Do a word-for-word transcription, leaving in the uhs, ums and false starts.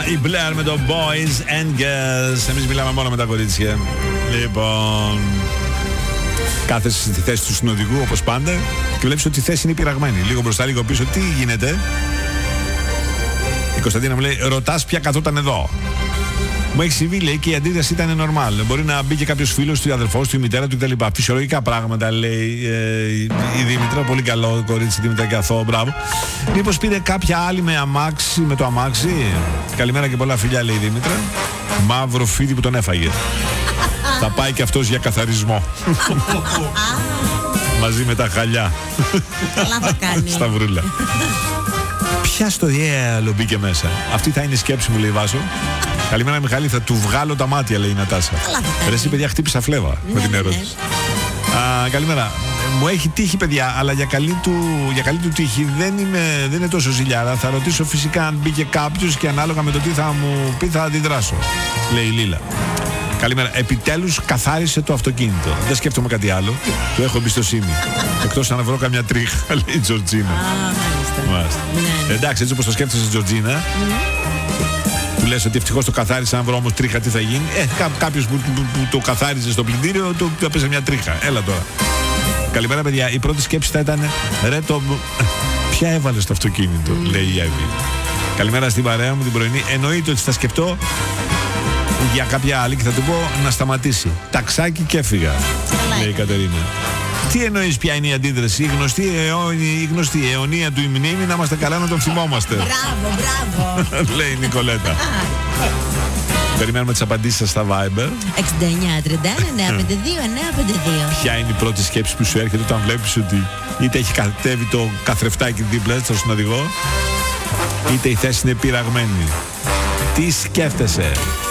Η Blair με το Boys and Girls. Εμείς μιλάμε μόνο με τα κορίτσια. Λοιπόν, κάθεσαι στη θέση του συνοδηγού όπως πάντα και βλέπεις ότι η θέση είναι πειραγμένη. Λίγο μπροστά, λίγο πίσω. Τι γίνεται? Η Κωνσταντίνα μου λέει: ρωτάς ποια καθόταν εδώ. Μου έχει συμβεί, λέει, και η αντίδραση ήταν νορμάλ. Μπορεί να μπει και κάποιος φίλος του, η αδερφός του, η μητέρα του κτλ. Φυσιολογικά πράγματα, λέει ε, η Δήμητρα. Πολύ καλό κορίτσι, Δήμητρα, και αθώο, μπράβο. Μήπως πήρε κάποια άλλη με αμάξι, με το αμάξι? Καλημέρα και πολλά φιλιά, λέει η Δήμητρα. Μαύρο φίδι που τον έφαγε. Θα πάει και αυτός για καθαρισμό. Μαζί με τα χαλιά. Καλά θα κάνει. Σταυρούλα. Ποια στο διάλογο μπήκε μέσα? Αυτή θα είναι η σκέψη μου, λέει Βάσο. Καλημέρα, Μιχάλη, θα του βγάλω τα μάτια, λέει η Νατάσα. Ρε εσύ, παιδιά, χτύπησα φλέβα, ναι, με την ερώτηση. Ναι. Α, καλημέρα. Μου έχει τύχει, παιδιά, αλλά για καλή του, για καλή του τύχη δεν, είμαι, δεν είναι τόσο ζηλιάρα. Θα ρωτήσω φυσικά αν μπήκε κάποιος και ανάλογα με το τι θα μου πει θα αντιδράσω, λέει η Λίλα. Καλημέρα. Επιτέλους καθάρισε το αυτοκίνητο. Δεν σκέφτομαι κάτι άλλο. Του έχω εμπιστοσύνη. Εκτός αν βρω καμιά τρίχα, λέει η Τζορτζίνα. Α, μάλιστα. Ναι, ναι. Εντάξει, έτσι όπως το σκέφτεσαι, Τζορτζίνα. Του λες ότι ευτυχώς το καθάρισε, αν βρω όμως τρίχα τι θα γίνει? Ε, κά, κάποιος που, που, που το καθάριζε στο πλυντήριο το, του έπαιζε μια τρίχα. Έλα τώρα. Καλημέρα, παιδιά. Η πρώτη σκέψη θα ήταν: ρε, το... ποια έβαλε στο αυτοκίνητο, mm. λέει η Εύη. Καλημέρα στην παρέα μου την πρωινή. Εννοείται ότι θα σκεφτώ για κάποια άλλη και θα του πω να σταματήσει. Ταξάκι και έφυγα, λέει η Κατερίνα. Τι εννοείς, ποια είναι η αντίδραση? Η γνωστή, η γνωστή αιωνία του η μνήμη, να είμαστε καλά, να τον θυμόμαστε. Μπράβο, μπράβο. Λέει η Νικολέτα. Περιμένουμε τις απαντήσεις σας στα Viber. εξήντα εννιά τριάντα ένα εννιά πέντε δύο εννιά πέντε δύο. Ποια είναι η πρώτη σκέψη που σου έρχεται όταν βλέπεις ότι είτε έχει κατέβει το καθρεφτάκι δίπλα στον συνοδηγό, είτε η θέση είναι πειραγμένη? Τι σκέφτεσαι?